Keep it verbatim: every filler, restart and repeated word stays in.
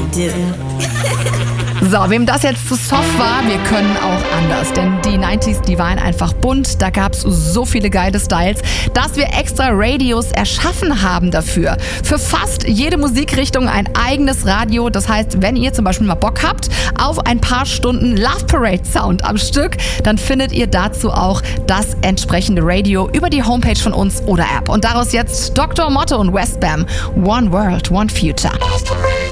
do. So, wem das jetzt zu soft war, wir können auch anders. Denn die neunziger, die waren einfach bunt. Da gab es so viele geile Styles, dass wir extra Radios erschaffen haben dafür. Für fast jede Musikrichtung ein eigenes Radio. Das heißt, wenn ihr zum Beispiel mal Bock habt auf ein paar Stunden Love Parade Sound am Stück, dann findet ihr dazu auch das entsprechende Radio über die Homepage von uns oder App. Und daraus jetzt Doktor Motto und Westbam. One World, One Future.